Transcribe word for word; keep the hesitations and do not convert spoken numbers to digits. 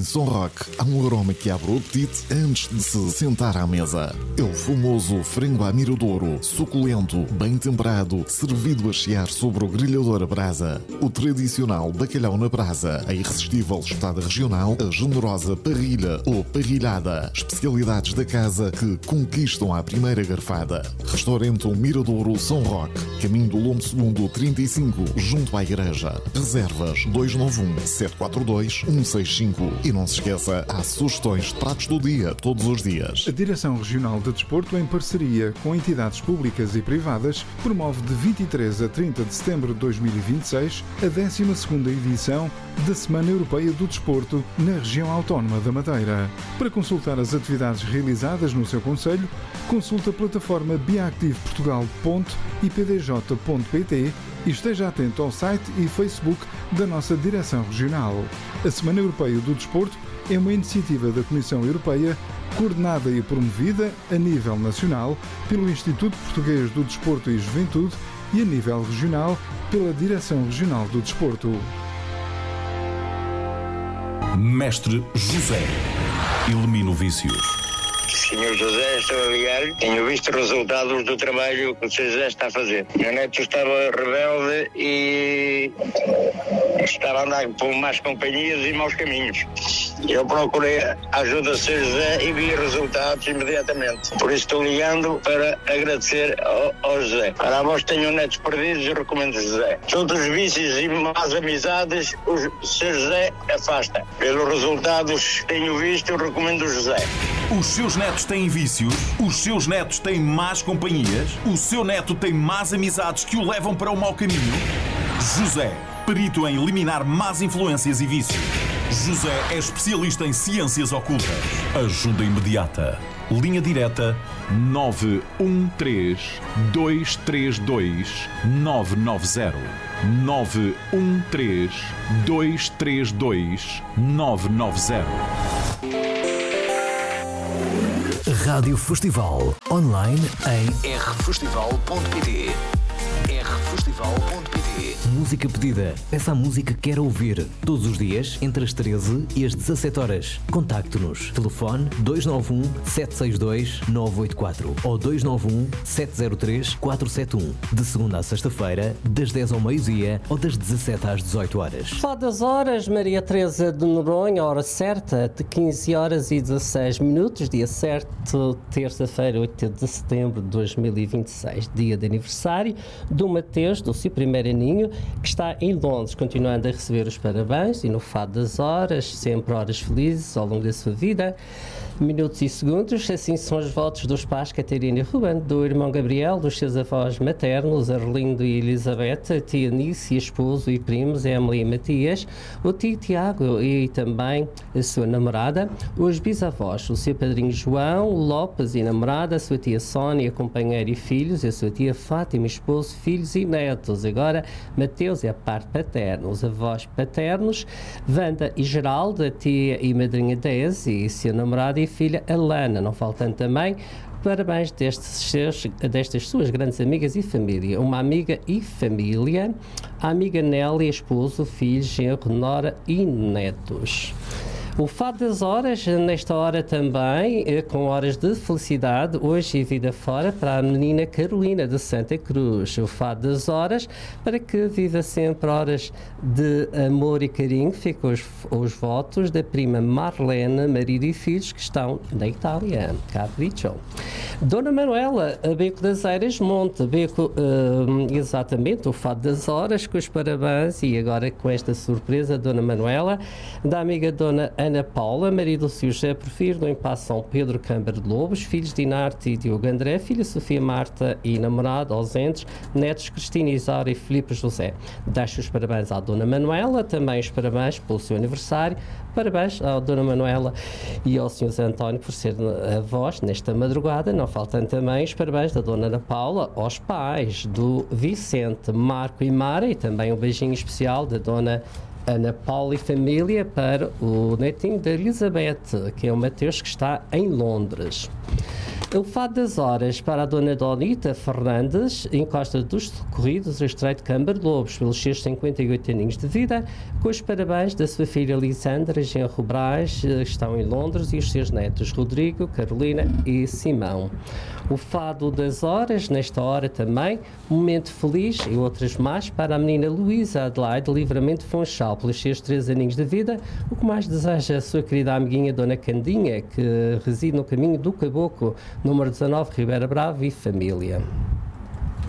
São Roque há um aroma que abre o apetite antes de se sentar à mesa. É o famoso frango à miradouro, suculento, bem temperado, servido a chiar sobre o grelhador a brasa. O tradicional bacalhau na brasa, a irresistível estada regional, a generosa parrilha ou parrilhada. Especialidades da casa que conquistam à primeira garfada. Restaurante Miradouro São Roque, caminho do Lombo Segundo trinta e cinco, junto à igreja. Reservas dois nove um, sete quatro dois, um seis cinco. E não se esqueça, há sugestões de pratos do dia, todos os dias. A Direção Regional de Desporto, em parceria com entidades públicas e privadas, promove de vinte e três a trinta de setembro de dois mil e vinte e seis a décima segunda edição da Semana Europeia do Desporto na região autónoma da Madeira. Para consultar as atividades realizadas no seu concelho, consulte a plataforma biactiveportugal ponto i p d j ponto p t e esteja atento ao site e Facebook da nossa Direção Regional. A Semana Europeia do Desporto é uma iniciativa da Comissão Europeia coordenada e promovida a nível nacional pelo Instituto Português do Desporto e Juventude e a nível regional pela Direção Regional do Desporto. Mestre José, elimina o vício. senhor José, estou a ligar. Tenho visto os resultados do trabalho que o senhor José está a fazer. Meu neto estava rebelde e estava a andar por más companhias e maus caminhos. Eu procurei a ajuda do senhor José e vi resultados imediatamente. Por isso estou ligando para agradecer ao, ao José. Para a voz tenho netos perdidos, eu recomendo o José. Todos os vícios e más amizades, o senhor José afasta. Pelos resultados que tenho visto, eu recomendo o José. Os seus netos têm vícios? Os seus netos têm más companhias? O seu neto tem más amizades que o levam para o mau caminho? José, perito em eliminar más influências e vícios. José é especialista em ciências ocultas. Ajuda imediata. Linha direta nove um três, dois três dois, nove nove zero. nove um três, dois três dois, nove nove zero. Rádio Festival. Online em r festival ponto p t. r festival ponto p t. Música pedida. Peça a música que quer ouvir. Todos os dias, entre as treze e as dezassete horas. Contacte-nos. Telefone dois nove um, sete seis dois, nove oito quatro ou dois nove um, sete zero três, quatro sete um. De segunda a sexta-feira, das dez ao meio-dia ou das dezassete às dezoito horas. Só das horas, Maria Teresa de Noronha, hora certa, de quinze horas e dezasseis minutos, dia certo, terça-feira, oito de setembro de dois mil e vinte e seis, dia de aniversário do Mateus, do seu primeiro aninho, que está em Londres, continuando a receber os parabéns e no fado das horas, sempre horas felizes ao longo da sua vida. Minutos e segundos, assim são os votos dos pais Catarina e Ruben, do irmão Gabriel, dos seus avós maternos, Arlindo e Elizabeth, a tia Nice, esposo e primos, Emily e Matias, o tio Tiago e também a sua namorada, os bisavós, o seu padrinho João Lopes e namorada, a sua tia Sónia, companheira e filhos, a sua tia Fátima, esposo, filhos e netos. Agora, Mateus é a parte paterna, os avós paternos, Wanda e Geraldo, a tia e madrinha Daisy e seu namorado e filha Alana, não faltando também parabéns destes seus, destas suas grandes amigas e família. Uma amiga e família, a amiga Nelly, esposo, filhos, genro, nora e netos. O fado das horas, nesta hora também, com horas de felicidade, hoje e vida fora, para a menina Carolina de Santa Cruz. O fado das horas, para que viva sempre horas de amor e carinho, ficam os, os votos da prima Marlene, marido e filhos, que estão na Itália. Capriccio. Dona Manuela, a Beco das Eiras Monte, Beco, uh, exatamente, o fado das horas, com os parabéns, e agora com esta surpresa, Dona Manuela, da amiga Dona Ana Paula, marido do José Porfiro, em Passo São Pedro, Câmara de Lobos, filhos Dinarte e Diogo André, filha Sofia Marta e namorado ausentes, netos Cristina Isaura e Filipe José. Deixo os parabéns à Dona Manuela, também os parabéns pelo seu aniversário, parabéns à Dona Manuela e ao senhor António por ser avós nesta madrugada, não faltam também os parabéns da Dona Ana Paula aos pais do Vicente, Marco e Mara, e também um beijinho especial da Dona Ana Paula e família para o netinho da Elizabeth, que é o Mateus, que está em Londres. O Fado das Horas para a Dona Donita Fernandes, em Costa dos Socorridos, Estreito de Câmara Lobos, pelos seus cinquenta e oito aninhos de vida, com os parabéns da sua filha Lisandra Genro Brás, que estão em Londres, e os seus netos Rodrigo, Carolina e Simão. O Fado das Horas, nesta hora também, um momento feliz e outras mais para a menina Luísa Adelaide Livramento Funchal, pelos seus três aninhos de vida, o que mais deseja a sua querida amiguinha Dona Candinha, que reside no caminho do Caboclo, número dezanove, Ribeira Brava, e família.